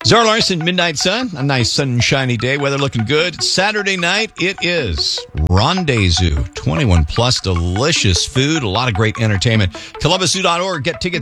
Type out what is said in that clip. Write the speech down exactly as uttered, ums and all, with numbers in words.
Zara Larson, Midnight Sun. A nice sunshiny day. Weather looking good. Saturday night, it is Rendezvous. twenty-one plus delicious food. A lot of great entertainment. Columbus Zoo dot org. Get tickets.